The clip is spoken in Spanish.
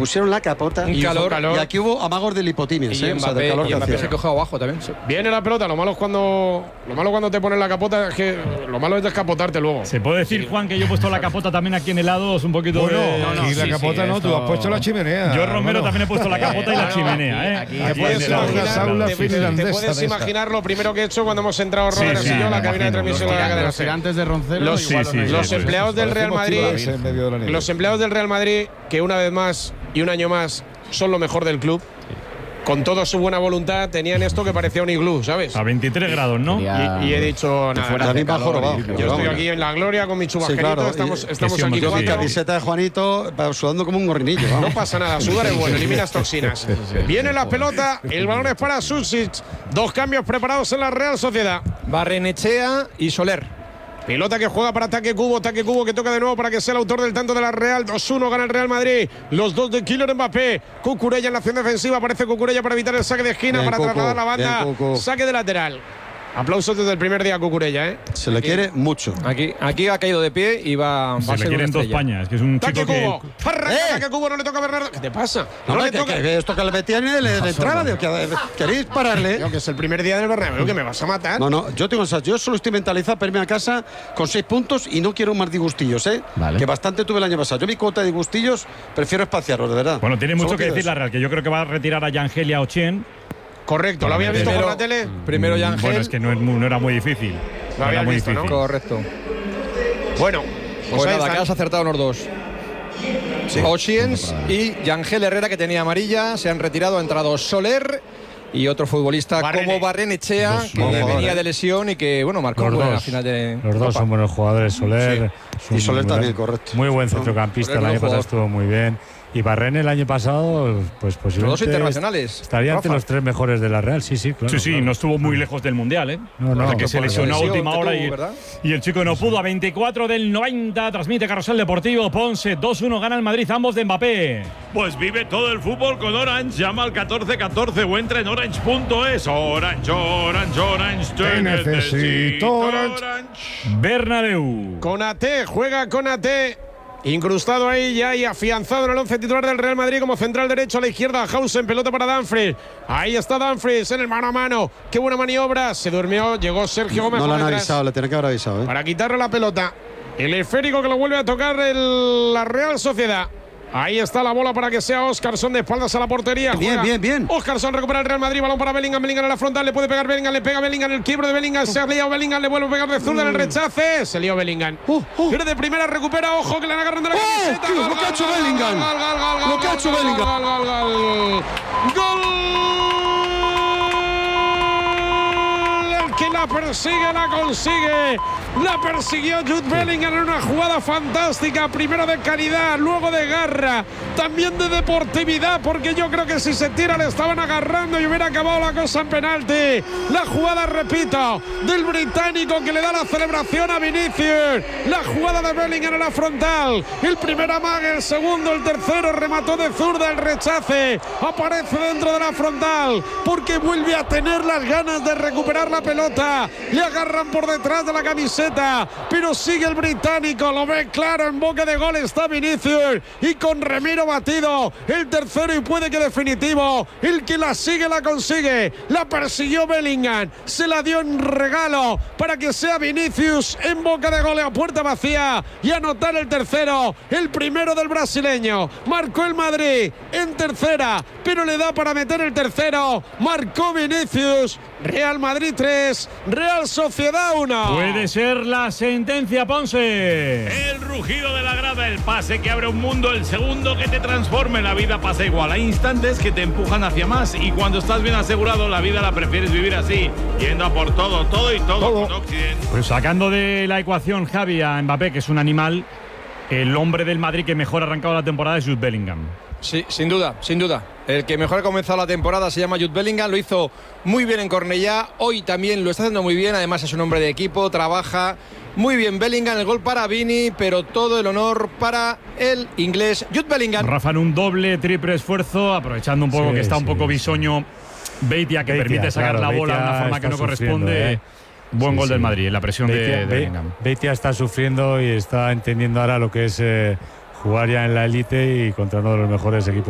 pusieron la capota y aquí hubo amagos de lipotimias, y Mbappé, del calor que hacía. se cogió abajo también. Viene la pelota, lo malo cuando te ponen la capota es que lo malo es descapotarte luego. ¿Se puede decir, Juan, que yo he puesto la capota también aquí en el lado? Es un poquito y la capota no, tú has puesto la chimenea. Yo, Romero, también he puesto la capota y la chimenea, Te puedes imaginar lo primero que he hecho cuando hemos entrado Robert y yo a la cabina de transmisión de la cadena. Los gigantes de Roncero. Los empleados del Real Madrid, que una vez más y un año más son lo mejor del club, con toda su buena voluntad, tenían esto que parecía un iglú, ¿sabes? A 23 grados, ¿no? Y he dicho, nada, yo estoy aquí en la gloria con mi chubasquerito, claro, estamos yo aquí mi camiseta de Juanito sudando como un gorrinillo. No pasa nada, sudar es bueno, eliminas toxinas. Viene la pelota, el balón es para Susic. 2 cambios preparados en la Real Sociedad. Barrenechea y Soler. Pelota que juega para Taque Cubo que toca de nuevo para que sea el autor del tanto de la Real. 2-1 gana el Real Madrid. Los 2 de Kylian Mbappé. Cucurella en la acción defensiva. Aparece Cucurella para evitar el saque de esquina, bien, para trasladar la banda. Saque de lateral. Aplausos desde el primer día a Cucurella, ¿eh? Se le quiere mucho. Aquí ha caído de pie y va a ser le quieren 2 pañas, que es un chico que… Taque Cubo, no le toca a Bernardo. ¿Qué te pasa? No le toca. Esto que le metían de entrada. ¿Queréis pararle? Que es el primer día del Bernabéu, que me vas a matar. No, yo solo estoy mentalizado para irme a casa con 6 puntos y no quiero más disgustillos, ¿eh? Vale. Que bastante tuve el año pasado. Yo mi cuota de disgustillos prefiero espaciarlos, de verdad. Bueno, tiene mucho que decir la Real, que yo creo que va a retirar a Yangel y a Ochien. Correcto, ¿lo había visto por la tele? Primero Yangel. Bueno, es que no era muy difícil. Lo había visto, ¿no? Correcto. Bueno, pues nada, que has acertado los 2. Ochiens y Yangel Herrera, que tenía amarilla, se han retirado, ha entrado Soler y otro futbolista como Barrenechea, que venía de lesión y que, bueno, marcó en la final de Los dos son buenos jugadores, Soler. Y Soler también, correcto. Muy buen centrocampista, el año pasado estuvo muy bien. Y Barren el año pasado, pues posiblemente… Los 2 internacionales. Estaría entre los 3 mejores de la Real, sí, claro. Sí, no estuvo muy lejos del Mundial, ¿eh? No, que se lesionó a última hora y el chico no pudo. A 24 del 90, transmite Carrusel Deportivo, Ponce, 2-1, gana el Madrid, ambos de Mbappé. Pues vive todo el fútbol con Orange, llama al 1414 o entra en orange.es. Orange, te necesito Orange. Bernabéu. Konaté, juega Konaté. Incrustado ahí ya y afianzado en el 11 titular del Real Madrid como central derecho. A la izquierda Hausen, pelota para Dumfries. Ahí está Dumfries en el mano a mano. Qué buena maniobra. Se durmió, llegó Sergio Gómez. No lo han avisado, le tiene que haber avisado, ¿eh? Para quitarle la pelota. El esférico que lo vuelve a tocar la Real Sociedad. Ahí está la bola para que sea Óscarson de espaldas a la portería. Bien. Óscarson recupera el Real Madrid, balón para Bellingham. Bellingham en la frontal, le puede pegar Bellingham, le pega Bellingham, el quiebre de Bellingham. Se ha liado Bellingham, le vuelve a pegar de zurda en el rechace. Se lió Bellingham. Pero de primera recupera, ojo que le han agarrando la camiseta. Lo que ha hecho Bellingham. Lo que ha hecho Bellingham. ¡Gol! Que la persigue, la consigue. La persiguió Jude Bellingham en una jugada fantástica. Primero de calidad, luego de garra, también de deportividad, porque yo creo que si se tira le estaban agarrando y hubiera acabado la cosa en penalti. La jugada, repito, del británico que le da la celebración a Vinicius. La jugada de Bellingham en la frontal. El primer amague, el segundo, el tercero, remató de zurda, el rechace. Aparece dentro de la frontal porque vuelve a tener las ganas de recuperar la pelota. Le agarran por detrás de la camiseta, pero sigue el británico, lo ve claro, en boca de gol está Vinicius y con Remiro batido, el tercero y puede que definitivo, el que la sigue la consigue, la persiguió Bellingham, se la dio en regalo para que sea Vinicius en boca de gol a puerta vacía y anotar el tercero, el primero del brasileño. Marcó el Madrid en tercera, pero le da para meter el tercero, marcó Vinicius. Real Madrid 3, Real Sociedad 1. Puede ser la sentencia, Ponce. El rugido de la grada, el pase que abre un mundo, el segundo que te transforme. La vida pasa igual, hay instantes que te empujan hacia más y cuando estás bien asegurado la vida la prefieres vivir así, yendo a por todo con Occident. Pues sacando de la ecuación, Javi, a Mbappé, que es un animal, el hombre del Madrid que mejor ha arrancado la temporada es Jude Bellingham. Sí, sin duda. El que mejor ha comenzado la temporada se llama Jude Bellingham, lo hizo muy bien en Cornellá, hoy también lo está haciendo muy bien, además es un hombre de equipo, trabaja muy bien Bellingham, el gol para Vini, pero todo el honor para el inglés Jude Bellingham. Rafa, en un doble, triple esfuerzo, aprovechando un poco que está un poco bisoño Beitia, que permite sacar la bola de una forma que no corresponde. Buen gol del Madrid, en la presión de Bellingham. Beitia está sufriendo y está entendiendo ahora lo que es jugar ya en la élite y contra uno de los mejores equipos